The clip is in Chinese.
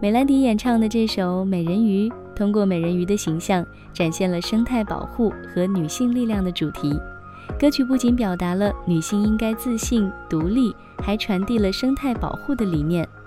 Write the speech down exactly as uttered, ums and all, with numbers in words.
美兰迪演唱的这首《美人鱼》，通过美人鱼的形象，展现了生态保护和女性力量的主题。歌曲不仅表达了女性应该自信、独立，还传递了生态保护的理念。